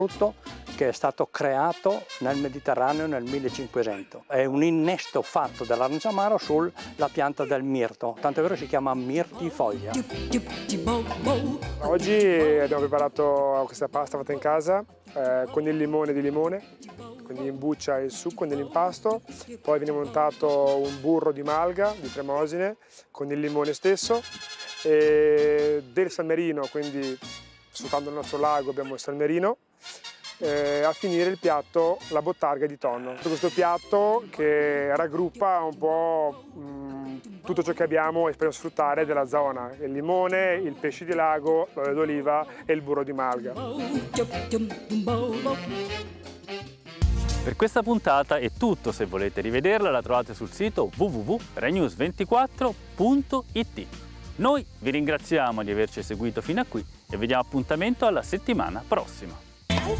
frutto che è stato creato nel Mediterraneo nel 1500. È un innesto fatto dall'aranciamaro sulla pianta del mirto, tanto è vero si chiama mirtifoglia. Oggi abbiamo preparato questa pasta fatta in casa con il limone di limone, quindi in buccia il succo nell'impasto, poi viene montato un burro di malga, di Tremosine, con il limone stesso, e del salmerino, quindi sfruttando il nostro lago abbiamo il salmerino, a finire il piatto la bottarga di tonno. Questo piatto che raggruppa un po' tutto ciò che abbiamo e speriamo sfruttare della zona: il limone, il pesce di lago, l'olio d'oliva e il burro di malga. Per questa puntata è tutto. Se volete rivederla la trovate sul sito www.renews24.it. Noi vi ringraziamo di averci seguito fino a qui e vi diamo appuntamento alla settimana prossima.